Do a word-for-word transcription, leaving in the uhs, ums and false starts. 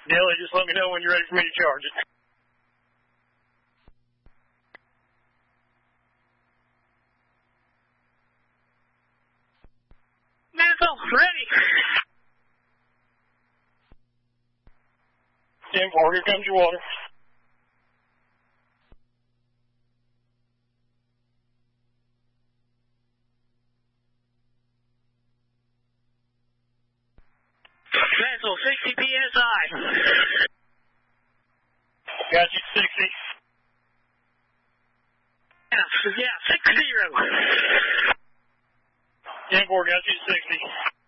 Nelly, just let me know when you're ready for me to charge it. Missile, ready. ten four, here comes your water. Missile, sixty P S I. Got you sixty. Yeah, yeah, six zero. ten four, got you sixty.